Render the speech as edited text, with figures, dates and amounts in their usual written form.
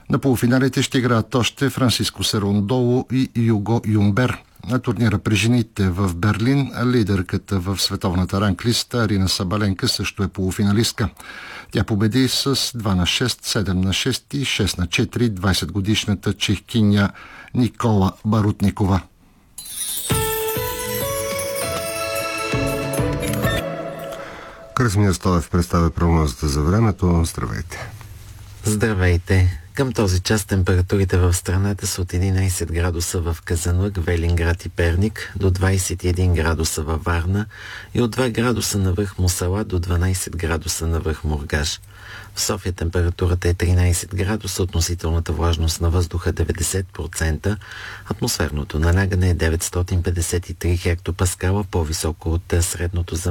На полуфиналите ще играят още Франциско Серундоло и Юго Юмбер. На турнира при жените в Берлин лидерката в световната ранглиста Арина Сабаленка също е полуфиналистка. Тя победи с 2-6, 7-6 и 6-4 20-годишната чехкиня Никола Барутникова. Красимир Стоев представя прогнозата за времето. Здравейте! Здравейте! Към този час температурите в страната са от 11 градуса в Казанлък, Велинград и Перник, до 21 градуса във Варна и от 2 градуса на връх Мусала до 12 градуса на връх Мургаш. В София температурата е 13 градуса, относителната влажност на въздуха 90%, атмосферното налягане е 953 хектопаскала, по-високо от средното за